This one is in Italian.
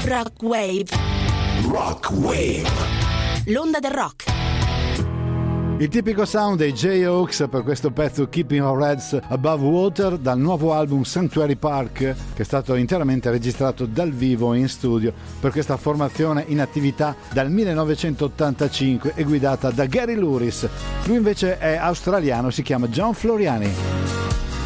Rock Wave. Rock Wave. L'onda del rock. Il tipico sound dei J-Hawks per questo pezzo Keeping Our Heads Above Water dal nuovo album Sanctuary Park, che è stato interamente registrato dal vivo in studio per questa formazione in attività dal 1985 e guidata da Gary Louris. Lui invece è australiano, si chiama John Floriani.